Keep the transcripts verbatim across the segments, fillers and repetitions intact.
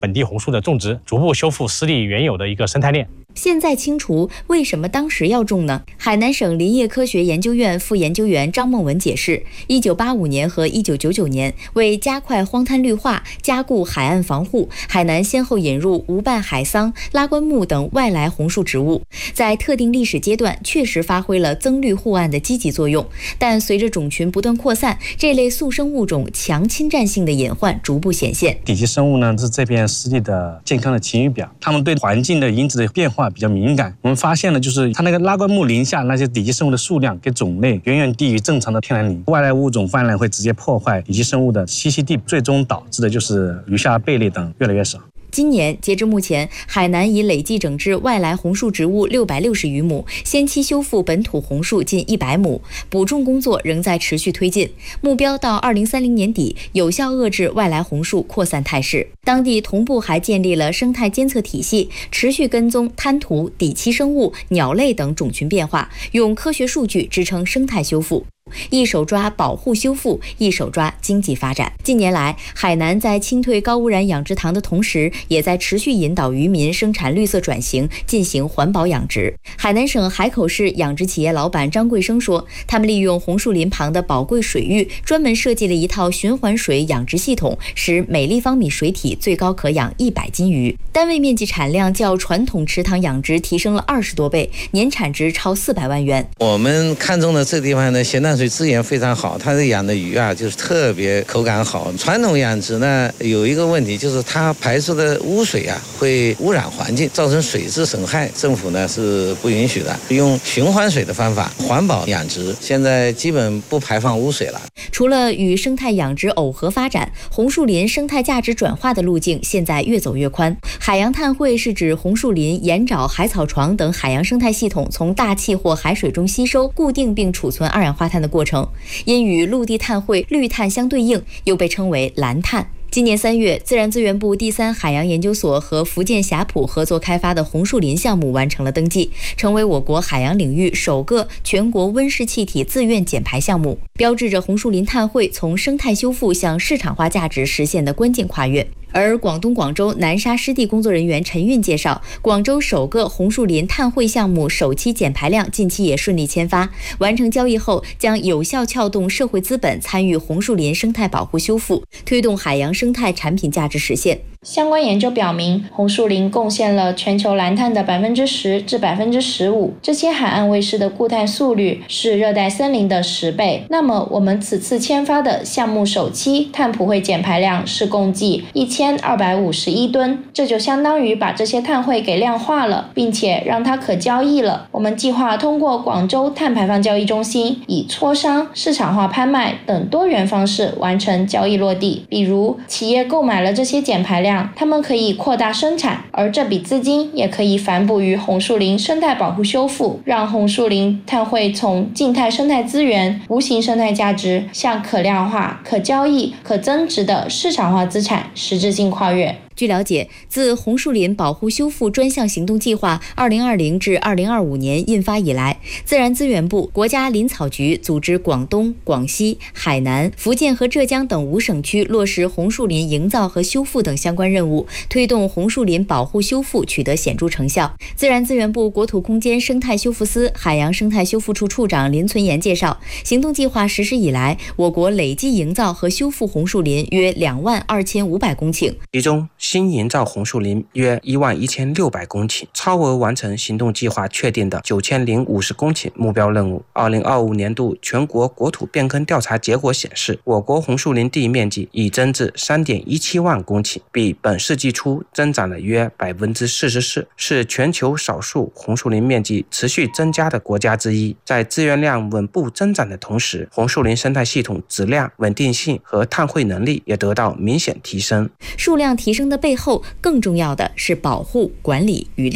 本地红树的种植，逐步修复湿地原有的一个生态链。 现在清除，为什么当时要种呢？海南省林业科学研究院副研究员张梦文解释，一九八五年和一九九九年，为加快荒滩绿化、加固海岸防护，海南先后引入无瓣海桑、拉棺木等外来红树植物，在特定历史阶段确实发挥了增绿护岸的积极作用。但随着种群不断扩散，这类速生物种强侵占性的隐患逐步显现。 底栖生物呢，是这片湿地的健康的晴雨表，它们对环境的因子的变化比较敏感。我们发现了，就是它那个拉棺木林下那些底栖生物的数量跟种类远远低于正常的天然林，外来物种泛滥会直接破坏底栖生物的栖息地，最终导致的就是鱼虾贝类等越来越少。 今年截至目前，海南已累计整治外来红树植物六百六十余亩，先期修复本土红树近一百亩，补种工作仍在持续推进，目标到二零三零年底有效遏制外来红树扩散态势。当地同步还建立了生态监测体系，持续跟踪滩涂、底栖生物、鸟类等种群变化，用科学数据支撑生态修复。一手抓保护修复，一手抓经济发展。近年来，海南在清退高污染养殖塘的同时，也在持续引导渔民生产绿色转型，进行环保养殖。海南省海口市养殖企业老板张贵生说，他们利用红树林旁的宝贵水域，专门设计了一套循环水养殖系统，使每立方米水体最高可养一百斤鱼，单位面积产量较传统池塘养殖提升了二十多倍，年产值超四百万元。 我们看中的这地方呢，咸淡水资源非常好，它这养的鱼啊，就是特别口感好。传统养殖呢，有一个问题，就是它排出的污水啊，会污染环境，造成水质损害，政府呢是不允许的。用循环水的方法，环保养殖，现在基本不排放污水了。 除了与生态养殖耦合发展，红树林生态价值转化的路径现在越走越宽。海洋碳汇是指红树林、盐沼、海草床等海洋生态系统从大气或海水中吸收、固定并储存二氧化碳的过程。因与陆地碳汇、绿碳相对应，又被称为蓝碳。今年三月，自然资源部第三海洋研究所和福建霞浦合作开发的红树林项目完成了登记，成为我国海洋领域首个全国温室气体自愿减排项目，标志着红树林碳汇从生态修复向市场化价值实现的关键跨越。而广东广州南沙湿地工作人员陈运介绍，广州首个红树林碳汇项目首期减排量近期也顺利签发，完成交易后将有效撬动社会资本参与红树林生态保护修复，推动海洋生态产品价值实现。 相关研究表明，红树林贡献了全球蓝碳的百分之十至百分之十五，这些海岸卫士的固态速率是热带森林的十倍。那么，我们此次签发的项目首期碳普惠减排量是共计一千二百五十一吨，这就相当于把这些碳汇给量化了，并且让它可交易了。我们计划通过广州碳排放交易中心，以磋商、市场化拍卖等多元方式完成交易落地。比如，企业购买了这些减排量，他们可以扩大生产，而这笔资金也可以反哺于红树林生态保护修复，让红树林碳汇从静态生态资源、无形生态价值向可量化、可交易、可增值的市场化资产实质性跨越。 据了解，自红树林保护修复专项行动计划二零二零至二零二五年印发以来，自然资源部、国家林草局组织广东、广西、海南、福建和浙江等五省区落实红树林营造和修复等相关任务，推动红树林保护修复取得显著成效。自然资源部国土空间生态修复司海洋生态修复处处长林存言介绍，行动计划实施以来，我国累计营造和修复红树林约两万二千五百公顷， 其中新营造红树林约一万一千六百公顷，超额完成行动计划确定的九千零五十公顷目标任务。二零二五年度全国国土变更调查结果显示，我国红树林地面积已增至三点一七万公顷，比本世纪初增长了约百分之四十四，是全球少数红树林面积持续增加的国家之一。在资源量稳步增长的同时，红树林生态系统质量、稳定性和碳汇能力也得到明显提升。 数量提升的背后，更重要的是保护、管理与利用。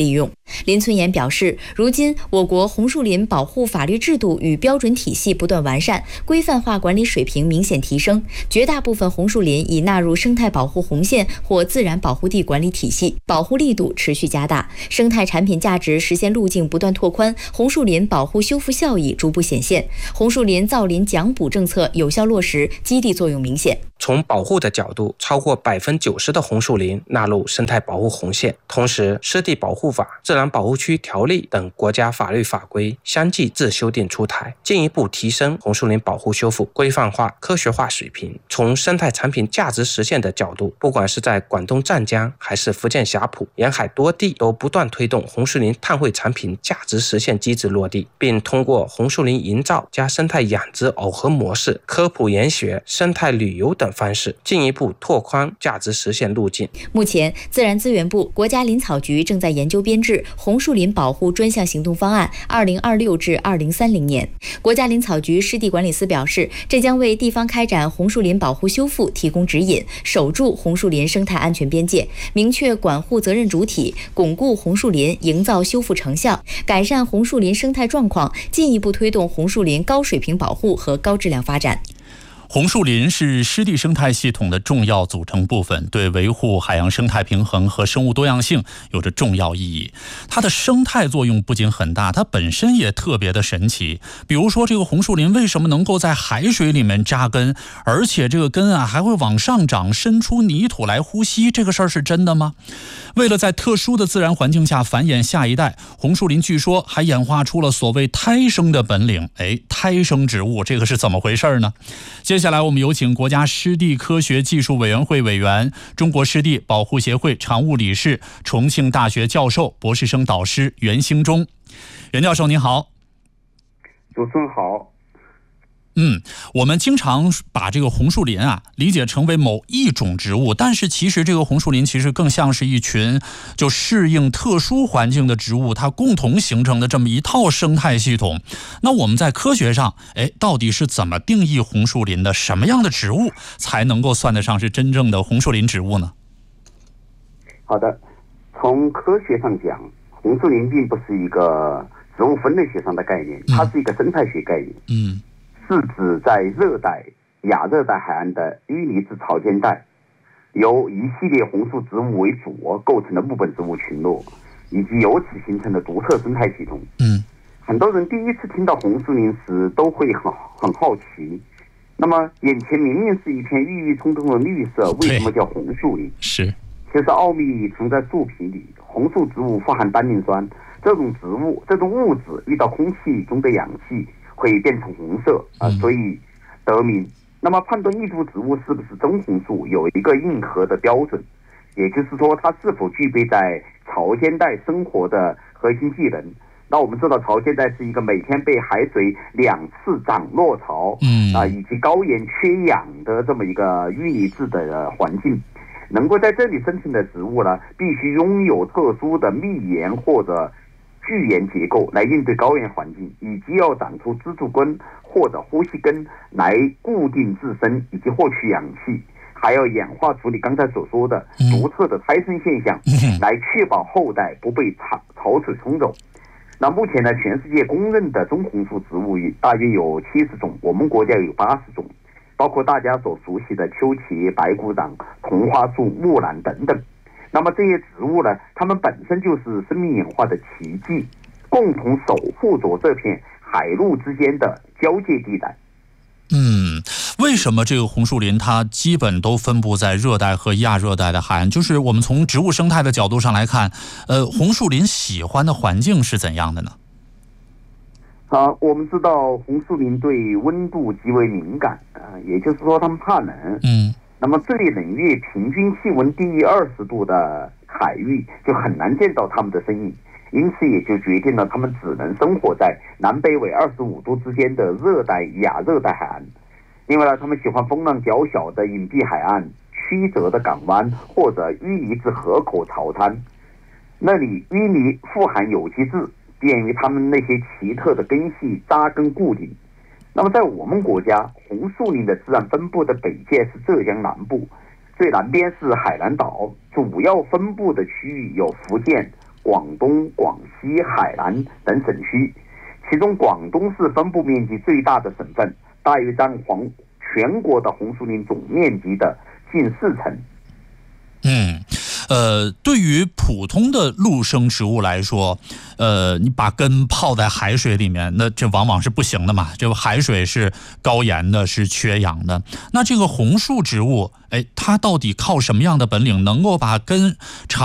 林村岩表示，如今我国红树林保护法律制度与标准体系不断完善，规范化管理水平明显提升，绝大部分红树林已纳入生态保护红线或自然保护地管理体系，保护力度持续加大，生态产品价值实现路径不断拓宽，红树林保护修复效益逐步显现，红树林造林奖补政策有效落实，激励作用明显。 从保护的角度，超过百分之九十的红树林纳入生态保护红线，同时湿地保护法、自然保护区条例等国家法律法规相继自修订出台，进一步提升红树林保护修复规范化、科学化水平。从生态产品价值实现的角度，不管是在广东湛江还是福建霞浦沿海多地，都不断推动红树林碳汇产品价值实现机制落地，并通过红树林营造加生态养殖耦合模式、科普研学、生态旅游等方式，进一步拓宽价值实现路径。 目前，自然资源部、国家林草局正在研究编制红树林保护专项行动方案二零二六至二零三零年。国家林草局湿地管理司表示，这将为地方开展红树林保护修复提供指引，守住红树林生态安全边界，明确管护责任主体，巩固红树林营造修复成效，改善红树林生态状况，进一步推动红树林高水平保护和高质量发展。 红树林是湿地生态系统的重要组成部分，对维护海洋生态平衡和生物多样性有着重要意义。它的生态作用不仅很大，它本身也特别的神奇。比如说，这个红树林为什么能够在海水里面扎根，而且这个根啊还会往上长，伸出泥土来呼吸，这个事儿是真的吗？为了在特殊的自然环境下繁衍下一代，红树林据说还演化出了所谓胎生的本领。哎，胎生植物这个是怎么回事呢？接下来我们有请国家湿地科学技术委员会委员、中国湿地保护协会常务理事、重庆大学教授、博士生导师袁兴忠。袁教授您好。 主持人好。 嗯，我们经常把这个红树林啊理解成为某一种植物，但是其实这个红树林其实更像是一群就适应特殊环境的植物，它共同形成的这么一套生态系统。那我们在科学上，哎，到底是怎么定义红树林的？什么样的植物才能够算得上是真正的红树林植物呢？ 好的，从科学上讲，红树林并不是一个植物分类学上的概念，它是一个生态学概念。嗯。是指在热带、亚热带海岸的淤泥质潮间带，由一系列红树植物为主构成的木本植物群落，以及由此形成的独特生态系统。嗯，很多人第一次听到红树林时都会很很好奇，那么眼前明明是一片郁郁葱葱的绿色，为什么叫红树林？是，其实奥秘存在树皮里。红树植物富含单宁酸，这种植物这种物质遇到空气中的氧气会变成红色啊、呃，所以得名。那么判断一株植物是不是真红树有一个硬核的标准，也就是说它是否具备在潮间带生活的核心技能。那我们知道潮间带是一个每天被海水两次涨落潮，嗯啊、呃，以及高盐缺氧的这么一个淤泥质的环境。能够在这里生存的植物呢，必须拥有特殊的密盐或者巨岩结构来应对高原环境，以及要长出支柱根或者呼吸根来固定自身以及获取氧气，还要演化处理刚才所说的独特的胎生现象，来确保后代不被潮潮水冲走。那目前呢，全世界公认的中红树植物大约有七十种，我们国家有八十种，包括大家所熟悉的秋茄、白骨掌、同花树、木兰等等。那么这些植物呢，它们本身就是生命演化的奇迹，共同守护着这片海陆之间的交界地带。 嗯，为什么这个红树林它基本都分布在热带和亚热带的海岸？就是我们从植物生态的角度上来看，呃，红树林喜欢的环境是怎样的呢？ 啊，我们知道红树林对温度极为敏感啊、呃，也就是说它们怕冷。嗯。那么最冷月平均气温低于二十度的海域就很难见到它们的身影，因此也就决定了它们只能生活在南北纬二十五度之间的热带亚热带海岸。另外呢，它们喜欢风浪较小的隐蔽海岸、曲折的港湾或者淤泥质河口潮滩，那里淤泥富含有机质，便于它们那些奇特的根系扎根固定。那么在我们国家，红树林的自然分布的北界是浙江南部，最南边是海南岛，主要分布的区域有福建、 广东、广西、海南等省区，其中广东是分布面积最大的省份，大约占黄全国的红树林总面积的近四成。 嗯，呃，对于普通的陆生植物来说，呃，你把根泡在海水里面，那这往往是不行的嘛。这个海水是高盐的，是缺氧的。那这个红树植物，哎，它到底靠什么样的本领能够把根长